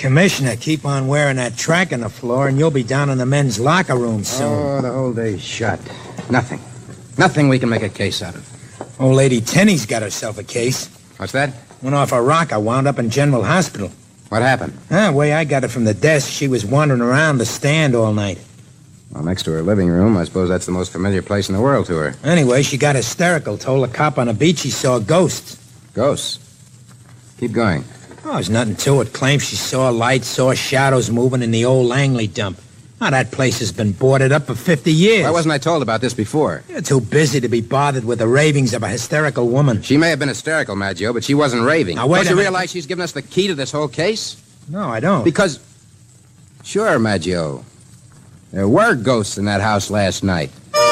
Commissioner, keep on wearing that track on the floor and you'll be down in the men's locker room soon. Oh, the whole day's shot. Nothing. Nothing we can make a case out of. Old Lady Tenny's got herself a case. What's that? Went off a rocker, wound up in General Hospital. What happened? The way I got it from the desk, she was wandering around the stand all night. Well, next to her living room, I suppose that's the most familiar place in the world to her. Anyway, she got hysterical, told a cop on the beach she saw ghosts. Ghosts? Keep going. Oh, there's nothing to it. Claims she saw lights, saw shadows moving in the old Langley dump. Now, that place has been boarded up for 50 years. Why wasn't I told about this before? You're too busy to be bothered with the ravings of a hysterical woman. She may have been hysterical, Maggio, but she wasn't raving. Now, wait Don't a you minute. realize she's given us the key to this whole case? No, I don't. Because... Sure, Maggio. There were ghosts in that house last night.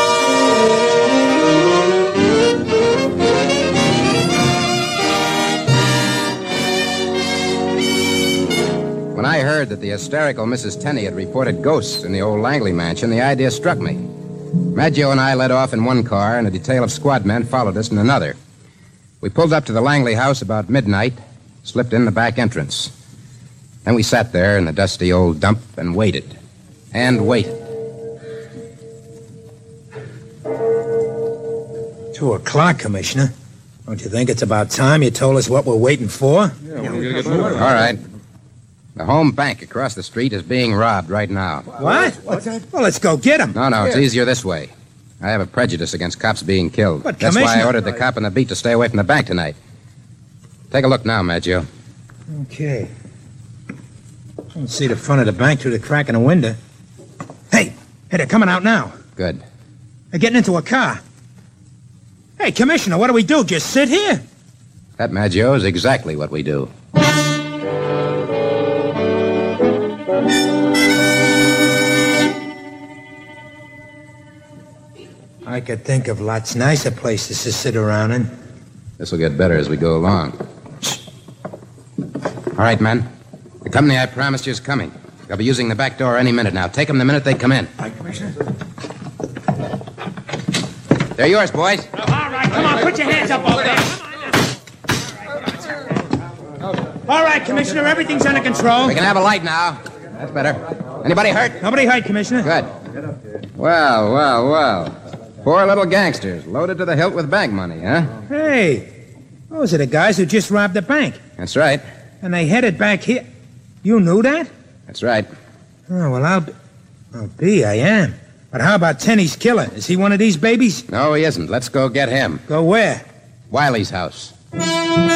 When I heard that the hysterical Mrs. Tenney had reported ghosts in the old Langley mansion, the idea struck me. Maggio and I led off in one car, and a detail of squad men followed us in another. We pulled up to the Langley house about midnight, slipped in the back entrance. Then we sat there in the dusty old dump and waited. And waited. 2 o'clock, Commissioner. Don't you think it's about time you told us what we're waiting for? All right. The home bank across the street is being robbed right now. What? What's that? Well, let's go get him. No, it's easier this way. I have a prejudice against cops being killed. But, that's why I Commissioner- ordered the cop on the beat to stay away from the bank tonight. Take a look now, Maggio. Okay. I don't see the front of the bank through the crack in the window. Hey, they're coming out now. Good. They're getting into a car. Hey, Commissioner, what do we do? Just sit here? That, Maggio, is exactly what we do. I could think of lots nicer places to sit around in. This will get better as we go along. All right, men. The company I promised you is coming. They'll be using the back door any minute now. Take them the minute they come in. Hi, Commissioner. They're yours, boys. All right, come on, put your hands up over there. All right, Commissioner, everything's under control. We can have a light now. That's better. Anybody hurt? Nobody hurt, Commissioner. Good. Well. 4 little gangsters loaded to the hilt with bank money, huh? Hey, those are the guys who just robbed the bank. That's right. And they headed back here. You knew that? That's right. Oh, well, I am. But how about Tenny's killer? Is he one of these babies? No, he isn't. Let's go get him. Go where? Wiley's house.